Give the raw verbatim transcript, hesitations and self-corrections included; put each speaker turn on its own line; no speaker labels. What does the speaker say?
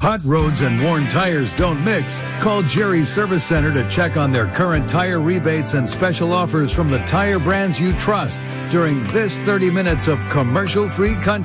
Hot roads and worn tires don't mix. Call Jerry's Service Center to check on their current tire rebates and special offers from the tire brands you trust during this thirty minutes of commercial-free country.